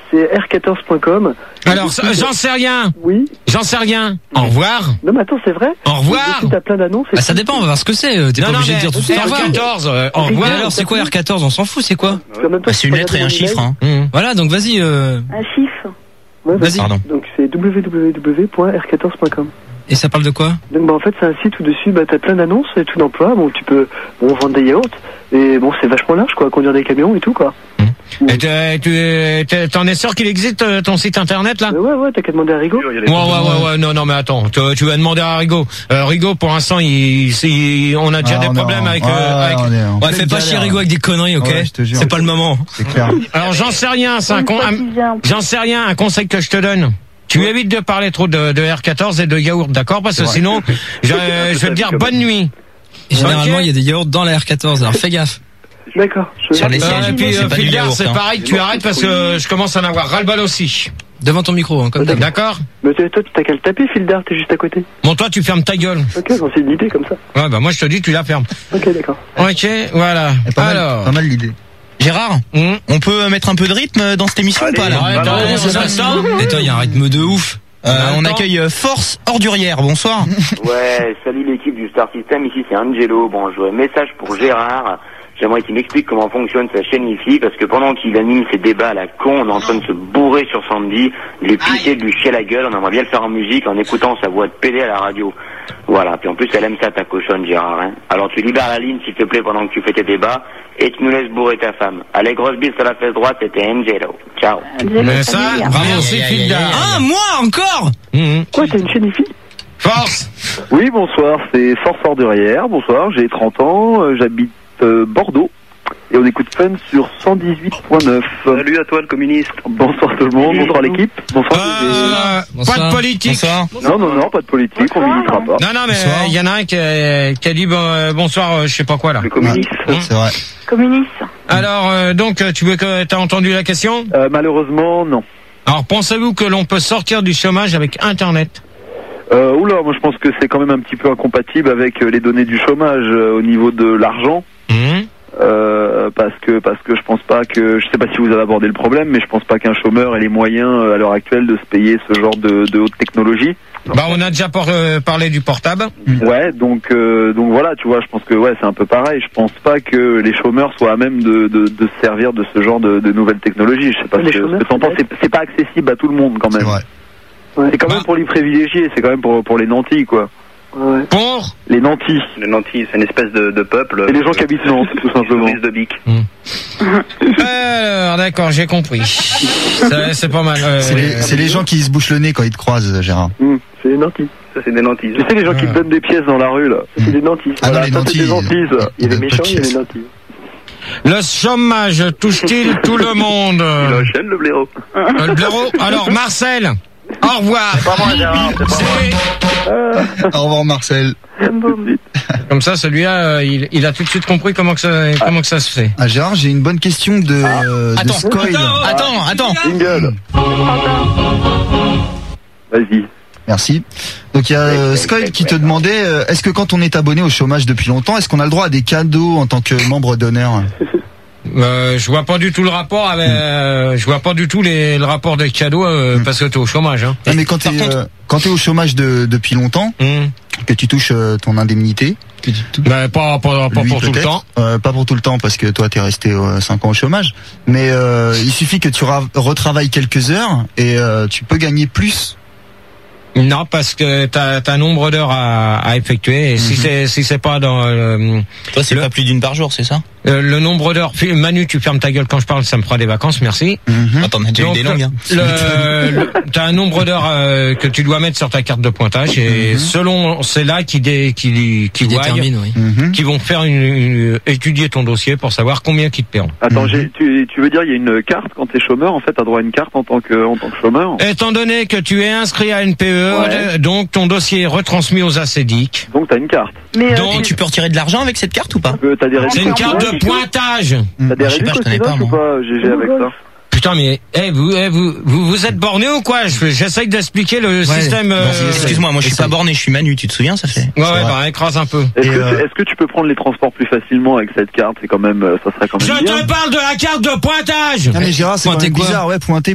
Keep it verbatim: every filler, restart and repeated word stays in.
c'est R quatorze point com. Alors, j'en sais rien. Oui. J'en sais rien. Au revoir. Non, mais attends, c'est vrai. Au revoir. T'as plein d'annonces. Bah, ça dépend, on va voir ce que c'est. T'es non, pas non, obligé de dire tout de suite. R quatorze, euh, au revoir. Alors, c'est quoi R quatorze? On s'en fout, c'est quoi? Bah, c'est une lettre et un chiffre, hein. Mmh. Voilà, donc vas-y. Euh... Un chiffre. Ouais, vas-y. Pardon. Donc c'est w w w point r quatorze point com. Et ça parle de quoi? Donc bah en fait c'est un site où dessus bah t'as plein d'annonces et tout d'emploi. Bon tu peux bon vendre des yaourts et bon c'est vachement large quoi, conduire des camions et tout quoi. Et tu t'en es sûr qu'il existe ton site internet là? Mais ouais ouais t'as qu'à demander à Rigaud. Ouais ouais ouais ouais non non mais attends tu, tu vas demander à Rigaud. Euh, Rigaud pour l'instant il, il on a déjà ah, des problèmes non. avec. Ouais, euh, avec... On est, on ouais fais pas chier Rigaud avec des conneries ok. Ouais, c'est pas le moment. C'est clair. Alors j'en sais rien c'est un, con, un j'en sais rien un conseil que je te donne. Tu évites de parler trop de, de R quatorze et de yaourt, d'accord? Parce que sinon, je, je vais te dire bonne nuit. Et généralement, il y a des yaourts dans la R quatorze, alors fais gaffe. D'accord. Sur les sièges, euh, et puis, c'est pas du Phil Dart, yaourt, c'est hein. pareil, tu arrêtes parce que je commence à en avoir ras-le-bol aussi. Devant ton micro, hein, comme d'hab. D'accord? Mais toi, t'as qu'à le taper, Phil Dart, t'es juste à côté. Bon, toi, tu fermes ta gueule. Ok, bon, c'est une idée comme ça. Ouais, bah, moi, je te dis, tu la fermes. Ok, d'accord. Ok, voilà. Pas mal, Alors. pas mal l'idée. Gérard, Hum. on peut mettre un peu de rythme dans cette émission ou pas, là? Ouais, attends, c'est ça, ça. Et toi, il y a un rythme de ouf. Euh, on accueille euh, Force Ordurière, bonsoir. Ouais, salut l'équipe du Star System, ici c'est Angelo. Bon, je un message pour Gérard. J'aimerais qu'il m'explique comment fonctionne sa chaîne Wi-Fi, parce que pendant qu'il anime ses débats à la con, on est en train de se bourrer sur Sandy, de lui pisser, de lui chier la gueule, on aimerait bien le faire en musique, en écoutant sa voix de pédé à la radio. Voilà, puis en plus elle aime ça ta cochonne Gérard, hein. Alors tu libères la ligne s'il te plaît pendant que tu fais tes débats, et tu nous laisses bourrer ta femme. Allez, grosse bise sur la fesse droite, c'était Angelo. Ciao. Mais ça, merci Phil Dart. Ah, moi encore? Hum. Quoi, t'as une chaîne Wi-Fi? Force. Oui, bonsoir, c'est Force Ordurière. Bonsoir, j'ai trente ans, euh, j'habite euh, Bordeaux. Et on écoute Fun sur cent dix-huit point neuf. Salut à toi le communiste. Bonsoir tout le monde, bonsoir à l'équipe. Bonsoir. Euh, Bonsoir. pas de politique. Bonsoir. Non, non, non, pas de politique, on militera pas. Non, non, mais il y en a un qui a, qui a dit bon, euh, bonsoir, euh, je sais pas quoi là. Le communiste. Hum. C'est vrai. Communiste. Alors, euh, donc, tu veux que t'as entendu la question? Euh, malheureusement, non. Alors, pensez-vous que l'on peut sortir du chômage avec Internet? Euh, oula, moi je pense que c'est quand même un petit peu incompatible avec euh, les données du chômage euh, au niveau de l'argent. Mmh. Euh, parce que parce que je pense pas que je sais pas si vous avez abordé le problème, mais je pense pas qu'un chômeur ait les moyens euh, à l'heure actuelle de se payer ce genre de, de haute technologie. Bah, on a déjà por- euh, parlé du portable. Ouais, donc euh, donc voilà, tu vois, je pense que ouais, c'est un peu pareil. Je pense pas que les chômeurs soient à même de de, de se servir de ce genre de, de nouvelles technologies. Je sais pas Les ce que, chômeurs, ce que t'en penses. C'est, c'est pas accessible à tout le monde quand même. C'est vrai. Ouais. C'est quand même Bah. pour les privilégiés. C'est quand même pour pour les nantis quoi. Ouais. Pour Les nantis. Le Nantis, c'est une espèce de, de peuple. Et les gens qui habitent Nantes, tout simplement. de bic. Alors, d'accord, j'ai compris. C'est, c'est pas mal. Euh, C'est les, c'est les gens qui se bouchent le nez quand ils te croisent, Gérard. Mmh, c'est les nantis. Ça, c'est des Nantis. Tu sais les gens qui te donnent des pièces dans la rue là. Ça, c'est des nantis. Ah non, Voilà, les ça, nantis. c'est des nantis, ça. Il y a ils les donnent méchants, pas de il y a les pièces. nantis. Le chômage touche-t-il tout le monde? Il enchaîne le blaireau. Euh, le blaireau. Alors, Marcel, au revoir. Pas moi, Gérard, c'est pas moi. C'est- Au revoir, Marcel. Comme ça, celui-là, euh, il, il a tout de suite compris comment que ça, comment que ça se fait. Ah, Gérard, j'ai une bonne question de, euh, de Attends, Scoil. attends, attends. Jingle. Vas-y. Merci. Donc il y a euh, Scoil qui te demandait, euh, est-ce que quand on est abonné au chômage depuis longtemps, est-ce qu'on a le droit à des cadeaux en tant que membre d'honneur? Euh, je vois pas du tout le rapport avec, euh, je vois pas du tout les, le rapport des cadeaux euh, parce que t'es au chômage. Hein. Ah, mais quand t'es Par euh, quand t'es au chômage de, depuis longtemps, Hum. que tu touches euh, ton indemnité, que tu touches- Ben, pas, pas, pas lui, pour tout le peut-être. temps. Euh, pas pour tout le temps parce que toi t'es resté euh, cinq ans au chômage, mais euh, il suffit que tu ra- retravailles quelques heures et euh, tu peux gagner plus. Non, parce que t'as, t'as un nombre d'heures à, à effectuer et si c'est, si c'est pas dans euh, Toi, c'est Le- pas plus d'une par jour, c'est ça? euh, le nombre d'heures. Manu, tu fermes ta gueule quand je parle, ça me fera des vacances, merci. Mhm. Attends, on a déjà eu Donc, des langues, hein. le, le- t'as un nombre d'heures euh, que tu dois mettre sur ta carte de pointage et selon c'est là qui dé, qui qui, Qui voient, détermine, oui. Mhm. qui vont faire une, une- étudier ton dossier pour savoir combien qui te paieront. Attends, Mhm. j'ai, tu, tu veux dire il y a une carte quand t'es chômeur, en fait t'as droit à une carte en tant que en tant que chômeur. Étant donné que tu es inscrit à N P E, Ouais. donc ton dossier est retransmis aux A C D I C. Donc t'as une carte. Mais euh, Donc, Et tu peux retirer de l'argent avec cette carte ou pas? Euh, t'as des C'est une carte de pointage. T'as des Je sais pas, je connais pas, réductions ou moi. pas, G G, avec ça? Putain, mais eh, vous, eh, vous, vous, vous êtes borné ou quoi? Je- J'essaye d'expliquer le système. euh, Bon, excuse-moi, moi je suis pas borné, je suis Manu, tu te souviens, ça fait? Ouais, ouais, vrai. bah écrase un peu. Est-ce Et, que, euh, tu- est-ce que tu peux prendre les transports plus facilement avec cette carte? C'est quand même, euh, ça serait quand Je même bien. te parle de la carte de pointage. Ah mais Gérard, c'est quand Pointer même quoi bizarre, ouais, pointer